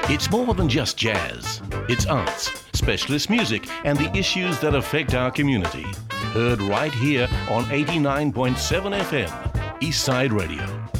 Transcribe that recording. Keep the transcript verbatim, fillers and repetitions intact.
It's more than just jazz. It's arts, specialist music, and the issues that affect our community. Heard right here on eighty-nine point seven F M, Eastside Radio.